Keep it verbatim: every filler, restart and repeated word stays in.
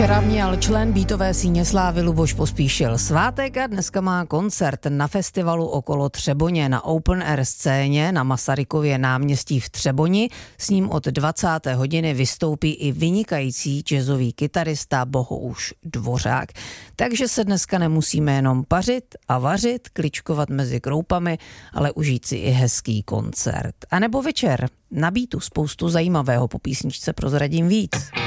Včera měl člen Beatové síně slávy Luboš Pospíšil svátek a dneska má koncert na festivalu okolo Třeboně na Open Air scéně na Masarykově náměstí v Třeboni. S ním od dvacáté hodiny vystoupí i vynikající jazzový kytarista Bohouš Dvořák. Takže se dneska nemusíme jenom pařit a vařit, kličkovat mezi kroupami, ale užít si i hezký koncert. A nebo večer na Beatu spoustu zajímavého, po písničce prozradím víc.